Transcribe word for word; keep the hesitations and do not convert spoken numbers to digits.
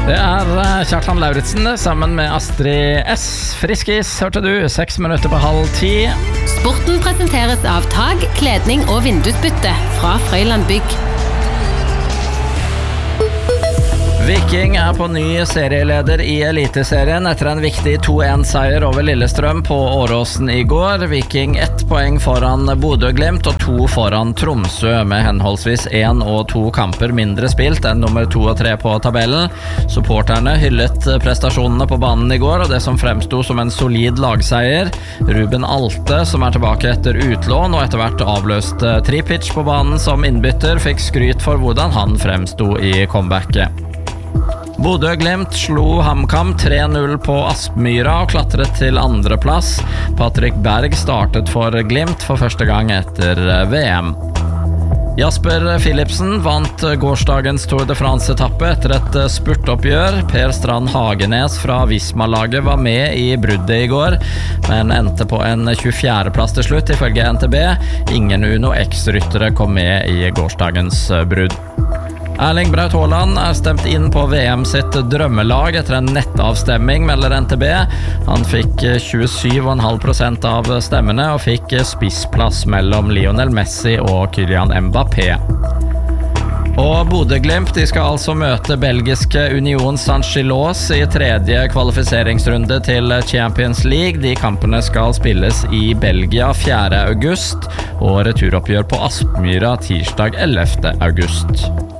Det er Kjartan Lauritsen sammen med Astrid S. Friskis, hørte du, seks minutter på halv ti. Sporten presenteres av Tag, kledning og vindusbytte fra Frøyland Bygg. Viking er på ny serieleder i Eliteserien etter en viktig to en seier over Lillestrøm på Åråsen i går. Viking ett poeng foran Bodø/Glimt og to foran Tromsø med henholdsvis en og to kamper mindre spilt enn nummer to og tre på tabellen. Supporterne hyllet prestasjonene på banen i går og det som fremstod som en solid lagseier. Ruben Alte, som er tilbake etter utlån og etter hvert avløst Tripic på banen som innbytter, fikk skryt for hvordan han fremstod i comebacket. Bodø/Glimt slo HamKam tre null på Aspmyra og klatret til andreplass. Patrick Berg startet for Glimt for første gang etter V M. Jasper Philipsen vant gårsdagens Tour de France-etappe etter et spurtoppgjør. Per Strand Hagenes fra Visma-laget var med i bruddet i går, men endte på en tjuefjerde plass til slutt ifølge N T B. Ingen Uno X-ryttere kom med i gårsdagens brudd. Erling Braut Haaland er stemt inn på V M sitt drømmelag etter en nettavstemming, melder N T B. Han fikk tjuesju komma fem prosent av stemmene og fikk spissplass mellom Lionel Messi og Kylian Mbappé. Og Bodø/Glimt, de skal altså møte belgiske Union Saint-Gilloise i tredje kvalifiseringsrunde til Champions League. De kampene skal spilles i Belgia fjerde august, og returoppgjør på Aspmyra tirsdag ellevte august.